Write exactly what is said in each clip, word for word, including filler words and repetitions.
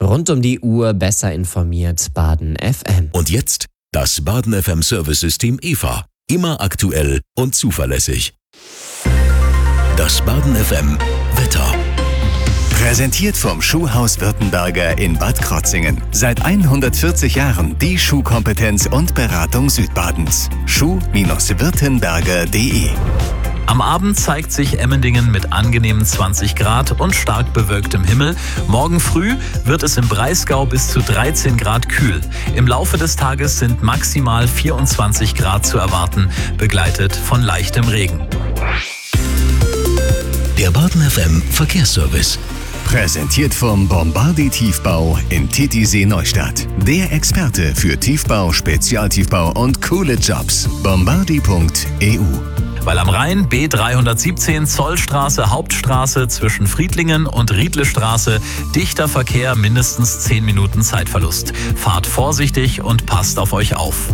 Rund um die Uhr besser informiert Baden F M. Und jetzt das Baden F M Service-System E V A. Immer aktuell und zuverlässig. Das Baden F M Wetter. Präsentiert vom Schuhhaus Württemberger in Bad Krotzingen. Seit hundertvierzig Jahren die Schuhkompetenz und Beratung Südbadens. schuh-württemberger punkt de. Am Abend zeigt sich Emmendingen mit angenehmen zwanzig Grad und stark bewölktem Himmel. Morgen früh wird es im Breisgau bis zu dreizehn Grad kühl. Im Laufe des Tages sind maximal vierundzwanzig Grad zu erwarten, begleitet von leichtem Regen. Der Baden F M Verkehrsservice. Präsentiert vom Bombardi Tiefbau in Titisee Neustadt. Der Experte für Tiefbau, Spezialtiefbau und coole Jobs. bombardi punkt e u. Weil am Rhein B dreihundertsiebzehn Zollstraße Hauptstraße zwischen Friedlingen und Riedlestraße dichter Verkehr, mindestens zehn Minuten Zeitverlust. Fahrt vorsichtig und passt auf euch auf.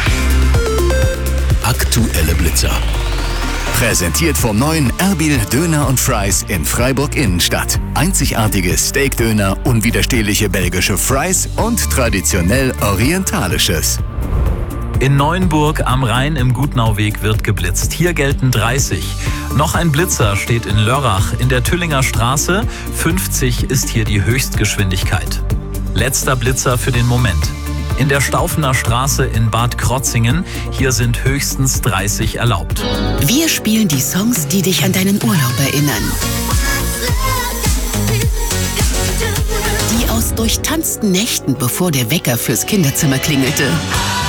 Aktuelle Blitzer. Präsentiert vom neuen Erbil Döner und Fries in Freiburg Innenstadt. Einzigartige Steakdöner, unwiderstehliche belgische Fries und traditionell orientalisches. In Neuenburg am Rhein im Gutnauweg wird geblitzt. Hier gelten dreißig. Noch ein Blitzer steht in Lörrach in der Tüllinger Straße. fünfzig ist hier die Höchstgeschwindigkeit. Letzter Blitzer für den Moment. In der Staufener Straße in Bad Krotzingen. Hier sind höchstens dreißig erlaubt. Wir spielen die Songs, die dich an deinen Urlaub erinnern. Die aus durchtanzten Nächten, bevor der Wecker fürs Kinderzimmer klingelte.